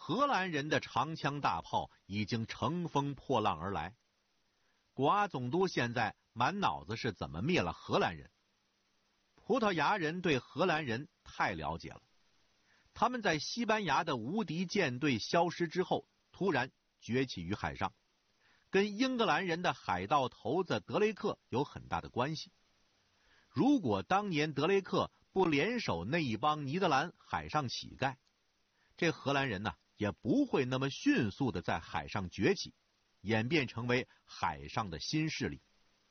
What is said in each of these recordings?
荷兰人的长枪大炮已经乘风破浪而来。果阿总督现在满脑子是怎么灭了荷兰人。葡萄牙人对荷兰人太了解了，他们在西班牙的无敌舰队消失之后，突然崛起于海上，跟英格兰人的海盗头子德雷克有很大的关系。如果当年德雷克不联手那一帮尼德兰海上乞丐，这荷兰人呢也不会那么迅速的在海上崛起，演变成为海上的新势力。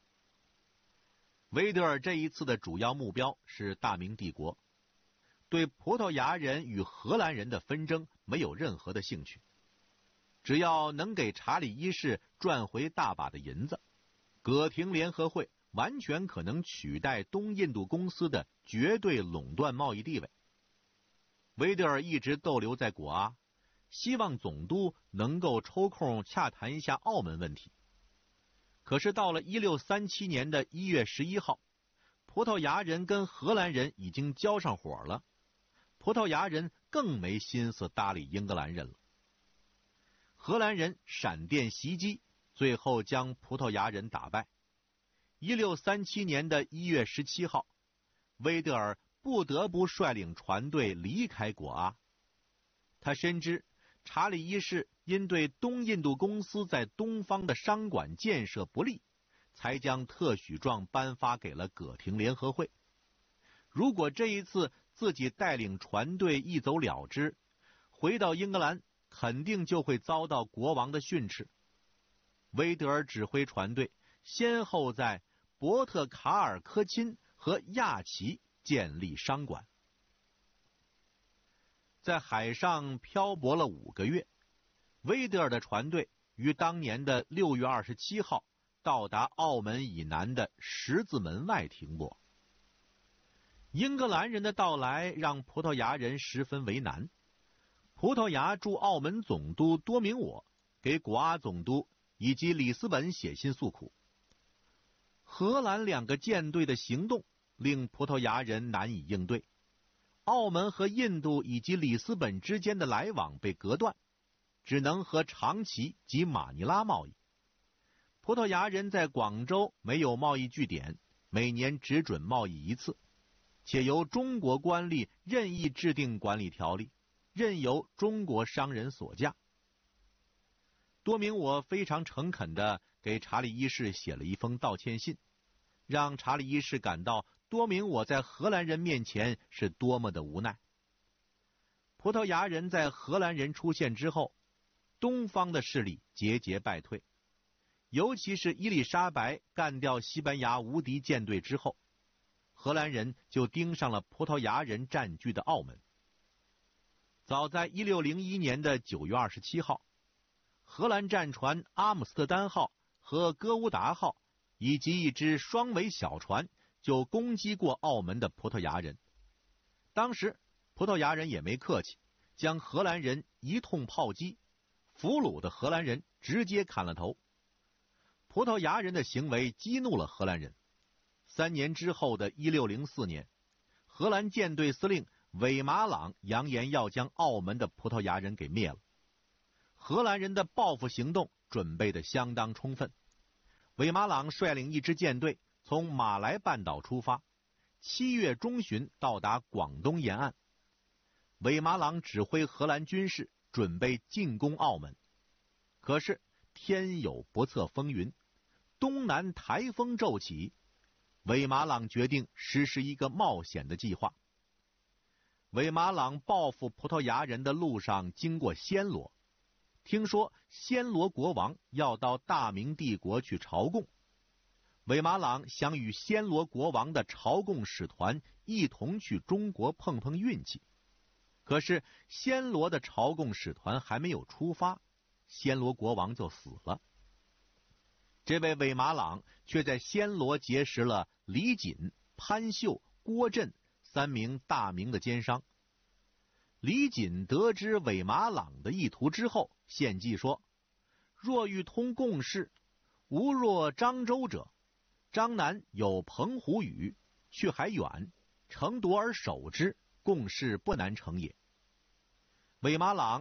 维德尔这一次的主要目标是大明帝国，对葡萄牙人与荷兰人的纷争没有任何的兴趣，只要能给查理一世赚回大把的银子，葛廷联合会完全可能取代东印度公司的绝对垄断贸易地位。维德尔一直逗留在果阿，希望总督能够抽空洽谈一下澳门问题。可是到了1637年的1月11号，葡萄牙人跟荷兰人已经交上火了，葡萄牙人更没心思搭理英格兰人了。荷兰人闪电袭击，最后将葡萄牙人打败。1637年的1月17号，威德尔不得不率领船队离开果阿。他深知查理一世因对东印度公司在东方的商馆建设不利，才将特许状颁发给了葛廷联合会。如果这一次自己带领船队一走了之，回到英格兰肯定就会遭到国王的训斥。威德尔指挥船队先后在伯特卡尔科钦和亚齐建立商馆。在海上漂泊了5个月，威德尔的船队于当年的6月27号到达澳门以南的十字门外停泊。英格兰人的到来让葡萄牙人十分为难。葡萄牙驻澳门总督多明我给果阿总督以及里斯本写信诉苦。荷兰2个舰队的行动令葡萄牙人难以应对，澳门和印度以及里斯本之间的来往被隔断，只能和长崎及马尼拉贸易。葡萄牙人在广州没有贸易据点，每年只准贸易1次，且由中国官吏任意制定管理条例，任由中国商人所驾。多明我非常诚恳地给查理一世写了一封道歉信，让查理一世感到多明我在荷兰人面前是多么的无奈。葡萄牙人在荷兰人出现之后，东方的势力节节败退，尤其是伊丽莎白干掉西班牙无敌舰队之后，荷兰人就盯上了葡萄牙人占据的澳门。早在1601年的9月27号，荷兰战船阿姆斯特丹号和哥乌达号以及一只双桅小船就攻击过澳门的葡萄牙人。当时葡萄牙人也没客气，将荷兰人一通炮击，俘虏的荷兰人直接砍了头。葡萄牙人的行为激怒了荷兰人。3年之后的1604年，荷兰舰队司令韦马朗扬言要将澳门的葡萄牙人给灭了。荷兰人的报复行动准备得相当充分。韦马朗率领一支舰队从马来半岛出发，7月中旬到达广东沿岸。韦马朗指挥荷兰军士准备进攻澳门，可是天有不测风云，东南台风骤起，韦马朗决定实施一个冒险的计划。韦马朗报复葡萄牙人的路上经过暹罗，听说暹罗国王要到大明帝国去朝贡，韦马朗想与暹罗国王的朝贡使团一同去中国碰碰运气。可是暹罗的朝贡使团还没有出发，暹罗国王就死了。这位韦马朗却在暹罗结识了李锦、潘秀、郭振3名大明的奸商。李锦得知韦马朗的意图之后，献计说：若欲通共事，无若漳州者。漳南有澎湖屿，去还远，乘夺而守之，共事不难成也。韦马朗